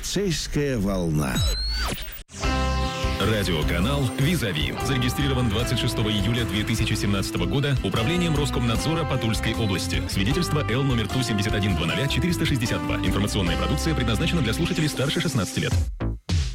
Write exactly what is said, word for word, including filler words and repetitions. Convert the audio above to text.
Полицейская волна. Радиоканал «Визави» зарегистрирован двадцать шестого июля две тысячи семнадцатого года Управлением Роскомнадзора по Тульской области. Свидетельство Л номер Ту семьдесят один двадцать четыреста шестьдесят два. Информационная продукция предназначена для слушателей старше шестнадцати лет.